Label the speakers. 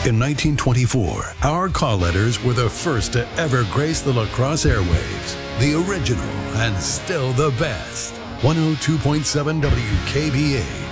Speaker 1: in 1924, our call letters were the first to ever grace the La Crosse airwaves. The original and still the best. 102.7 WKBA.